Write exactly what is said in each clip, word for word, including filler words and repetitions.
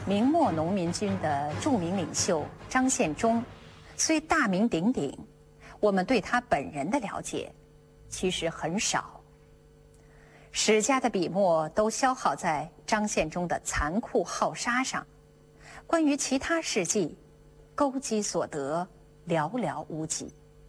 明末农民军的著名领袖张献忠，虽大名鼎鼎，我们对他本人的了解其实很少。史家的笔墨都消耗在张献忠的残酷好杀上，关于其他事迹，勾稽所得寥寥无几。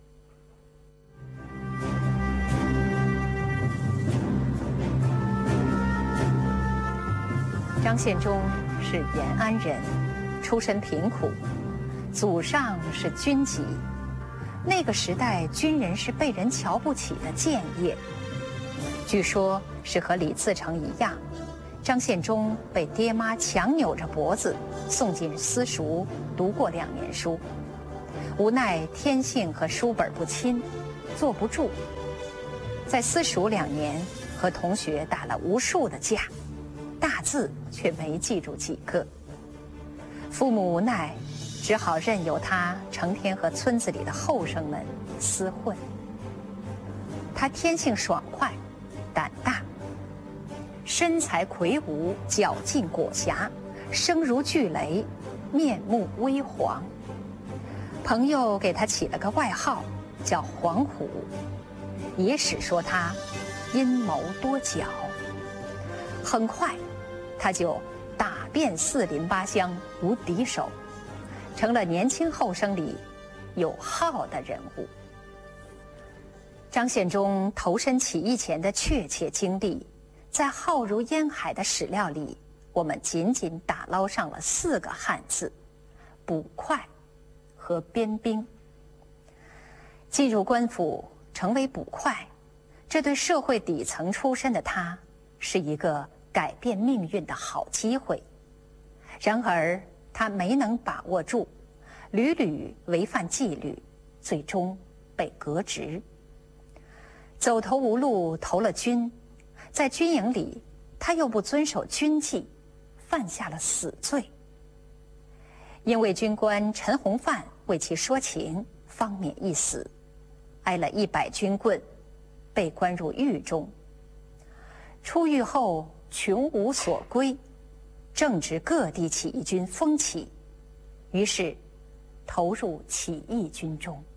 张献忠是延安人，出身贫苦，祖上是军籍。那个时代，军人是被人瞧不起的贱业。据说是和李自成一样，张献忠被爹妈强扭着脖子送进私塾读过两年书，无奈天性和书本不亲，坐不住，在私塾两年和同学打了无数的架，大字却没记住几个。父母无奈，只好任由他成天和村子里的后生们厮混。他天性爽快，胆大，身材魁梧，脚劲果狭，声如巨雷，面目微黄。朋友给他起了个外号，叫黄虎。野史说他阴谋多角。很快，他就打遍四邻八乡，无敌手，成了年轻后生里有号的人物。张献忠投身起义前的确切经历，在浩如烟海的史料里，我们仅仅打捞上了四个汉字：捕快和边兵。进入官府成为捕快，这对社会底层出身的他是一个改变命运的好机会。然而他没能把握住，屡屡违反纪律，最终被革职。走投无路，投了军，在军营里他又不遵守军纪，犯下了死罪。因为军官陈洪范为其说情，方免一死，挨了一百军棍，被关入狱中。出狱后穷无所归，正值各地起义军风起，于是投入起义军中。